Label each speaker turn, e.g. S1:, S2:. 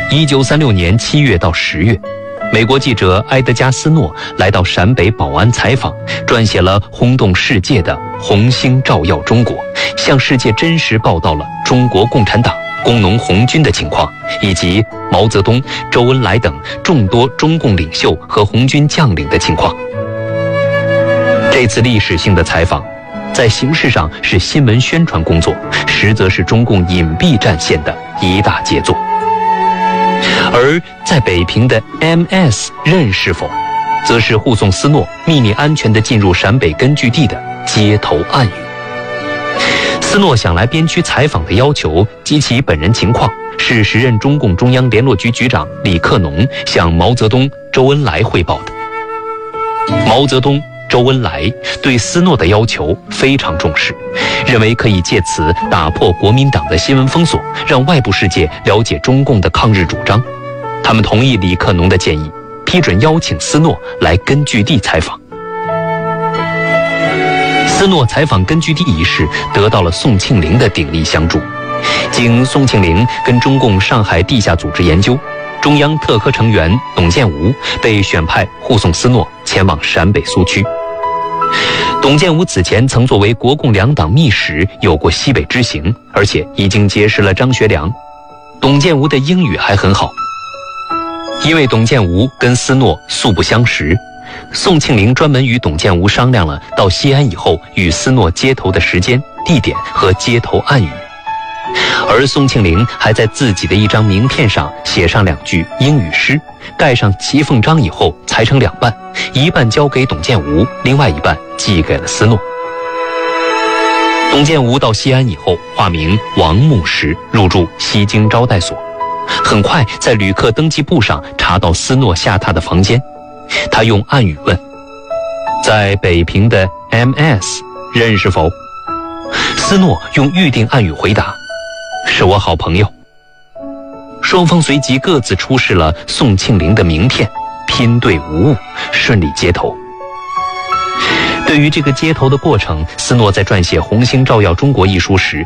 S1: 1936年7月到10月，美国记者埃德加·斯诺来到陕北保安采访，撰写了轰动世界的《红星照耀中国》，向世界真实报道了中国共产党工农红军的情况，以及毛泽东、周恩来等众多中共领袖和红军将领的情况。这次历史性的采访，在形式上是新闻宣传工作，实则是中共隐蔽战线的一大杰作。而在北平的 MS 任是否，则是护送斯诺秘密安全地进入陕北根据地的街头暗语。斯诺想来边区采访的要求及其本人情况，是时任中共中央联络局局长李克农向毛泽东、周恩来汇报的。毛泽东、周恩来对斯诺的要求非常重视，认为可以借此打破国民党的新闻封锁，让外部世界了解中共的抗日主张。他们同意李克农的建议，批准邀请斯诺来根据地采访。斯诺采访根据地一事得到了宋庆龄的鼎力相助。经宋庆龄跟中共上海地下组织研究，中央特科成员董建吾被选派护送斯诺前往陕北苏区。董建吾此前曾作为国共两党密使有过西北之行，而且已经结识了张学良。董建吾的英语还很好。因为董建吾跟斯诺素不相识，宋庆龄专门与董建吾商量了到西安以后与斯诺接头的时间、地点和接头暗语。而宋庆龄还在自己的一张名片上写上2句英语诗，盖上骑缝章以后裁成2半，一半交给董建吾，另外一半寄给了斯诺。董建吾到西安以后，化名王牧石，入住西京招待所。很快在旅客登记簿上查到斯诺下榻的房间，他用暗语问：在北平的 MS 认识否？斯诺用预定暗语回答：是我好朋友。双方随即各自出示了宋庆龄的名片，拼对无误，顺利接头。对于这个接头的过程，斯诺在撰写《红星照耀中国》一书时